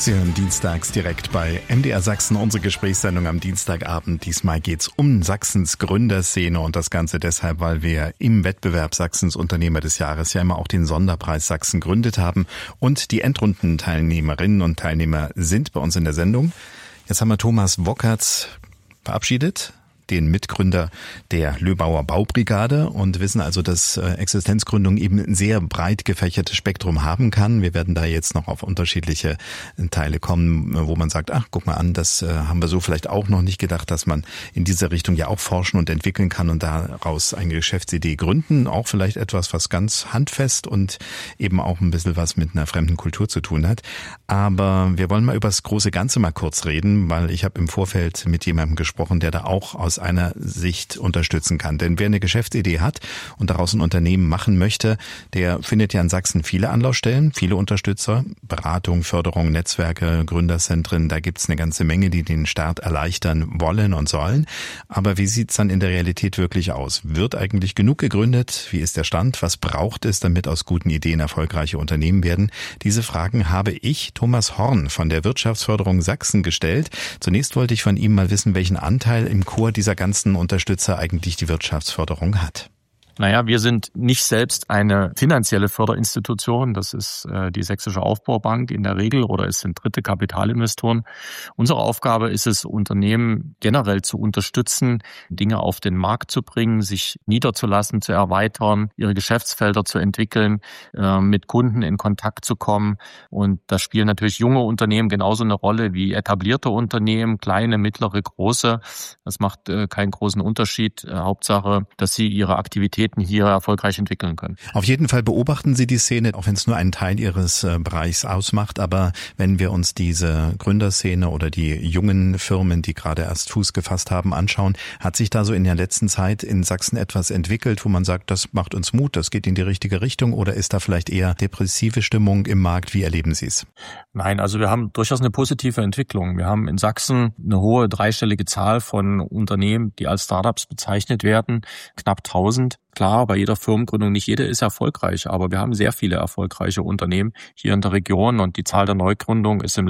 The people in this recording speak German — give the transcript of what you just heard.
Sie hören dienstags direkt bei MDR Sachsen unsere Gesprächssendung am Dienstagabend. Diesmal geht's um Sachsens Gründerszene und das Ganze deshalb, weil wir im Wettbewerb Sachsens Unternehmer des Jahres ja immer auch den Sonderpreis Sachsen gegründet haben. Und die Endrundenteilnehmerinnen und Teilnehmer sind bei uns in der Sendung. Jetzt haben wir Thomas Wockertz verabschiedet, den Mitgründer der Löbauer Baubrigade, und wissen also, dass Existenzgründung eben ein sehr breit gefächertes Spektrum haben kann. Wir werden da jetzt noch auf unterschiedliche Teile kommen, wo man sagt, ach, guck mal an, das haben wir so vielleicht auch noch nicht gedacht, dass man in dieser Richtung ja auch forschen und entwickeln kann und daraus eine Geschäftsidee gründen. Auch vielleicht etwas, was ganz handfest und eben auch ein bisschen was mit einer fremden Kultur zu tun hat. Aber wir wollen mal über das große Ganze mal kurz reden, weil ich habe im Vorfeld mit jemandem gesprochen, der da auch aus einer Sicht unterstützen kann. Denn wer eine Geschäftsidee hat und daraus ein Unternehmen machen möchte, der findet ja in Sachsen viele Anlaufstellen, viele Unterstützer, Beratung, Förderung, Netzwerke, Gründerzentren. Da gibt's eine ganze Menge, die den Start erleichtern wollen und sollen. Aber wie sieht's dann in der Realität wirklich aus? Wird eigentlich genug gegründet? Wie ist der Stand? Was braucht es, damit aus guten Ideen erfolgreiche Unternehmen werden? Diese Fragen habe ich Thomas Horn von der Wirtschaftsförderung Sachsen gestellt. Zunächst wollte ich von ihm mal wissen, welchen Anteil im Chor dieser ganzen Unterstützer eigentlich die Wirtschaftsförderung hat. Naja, wir sind nicht selbst eine finanzielle Förderinstitution. Das ist die Sächsische Aufbaubank in der Regel, oder es sind dritte Kapitalinvestoren. Unsere Aufgabe ist es, Unternehmen generell zu unterstützen, Dinge auf den Markt zu bringen, sich niederzulassen, zu erweitern, ihre Geschäftsfelder zu entwickeln, mit Kunden in Kontakt zu kommen. Und da spielen natürlich junge Unternehmen genauso eine Rolle wie etablierte Unternehmen, kleine, mittlere, große. Das macht keinen großen Unterschied. Hauptsache, dass sie ihre Aktivitäten hier erfolgreich entwickeln können. Auf jeden Fall beobachten Sie die Szene, auch wenn es nur einen Teil Ihres Bereichs ausmacht. Aber wenn wir uns diese Gründerszene oder die jungen Firmen, die gerade erst Fuß gefasst haben, anschauen, hat sich da so in der letzten Zeit in Sachsen etwas entwickelt, wo man sagt, das macht uns Mut, das geht in die richtige Richtung, oder ist da vielleicht eher depressive Stimmung im Markt? Wie erleben Sie es? Nein, also wir haben durchaus eine positive Entwicklung. Wir haben in Sachsen eine hohe dreistellige Zahl von Unternehmen, die als Startups bezeichnet werden, knapp 1000. Klar, bei jeder Firmengründung, nicht jede ist erfolgreich, aber wir haben sehr viele erfolgreiche Unternehmen hier in der Region, und die Zahl der Neugründungen ist im